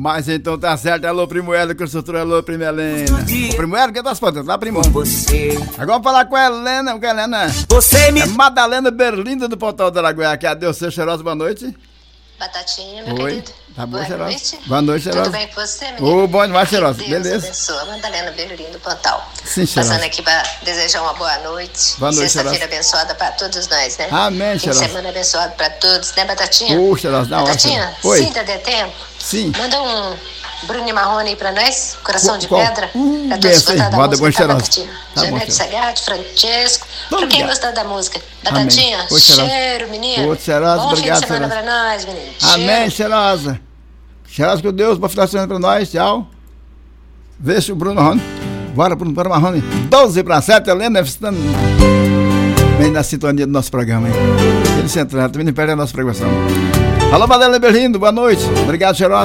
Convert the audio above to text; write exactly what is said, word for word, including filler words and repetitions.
Mas então tá certo. Alô, Primo Hélio, construtor. Alô, Primo Helena. Ô, Primo Hélio, que tá as portas? Tá, Primo? Você. Agora vamos falar com a Helena. Com a Helena. Você me... É Madalena Berlinda do Portal do Araguaia. Que adeus, seu cheiroso. Boa noite. Batatinha, meu Oi. querido. Tá boa, boa cheirosa? noite. Boa noite, cheirosa. Tudo bem com você, menino? Ô, bom demais, cheirosa. Que Deus Beleza. abençoa. Madalena Berlim do Pontal. Sim, cheirosa. Passando aqui pra desejar uma boa noite. Boa noite, Sexta-feira abençoada pra todos nós, né? Amém, Fim de cheirosa. semana abençoado pra todos, né, Batatinha? Ô, cheirosa, na hora. Batatinha, Oi. se ainda der tempo, Sim. manda um Bruno e Marrone aí pra nós, Coração de Qual? Pedra. Hum, pra bem, todos sei. gostar da Manda, música, bom, tá, cheirosa. Batatinha? Tá bom, Janete cheirosa. Sagatti, Francesco. Tô Pra quem ligado. gostar da música. Batatinha, Amém. Oi, cheirosa. cheiro, menino. Ô, cheirosa, Bom obrigado, fim de semana cheirosa. pra nós, menino. Amém, Cheiro. cheirosa. Cheirosa com Deus, boa final de semana pra nós, tchau. Vê se o Bruno Marrone. Bora, Bruno, bora, Marrone. doze para sete, Helena, estando bem na sintonia do nosso programa, hein? Ele centrado, também não perde a nossa programação. Alô, Madalena Berlindo, boa noite. Obrigado, cheirosa.